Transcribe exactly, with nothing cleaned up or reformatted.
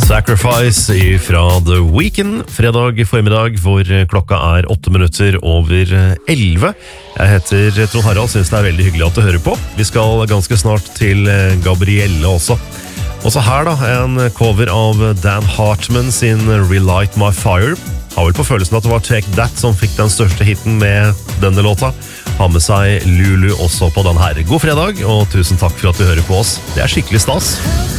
Sacrifice fra The Weeknd, fredag formiddag, hvor klokka er åtte minutter over elleve. Jeg heter Trond Harald, synes det er veldig hyggelig at du hører på. Vi skal ganske snart til Gabrielle også. Også her da, en cover av Dan Hartman sin Relight My Fire. Har vel på følelsen at det var Take That som fikk den største hitten med denne låta. Har med seg Lulu også på den her. God fredag, og tusen takk for at du hører på oss. Det er skikkelig stas.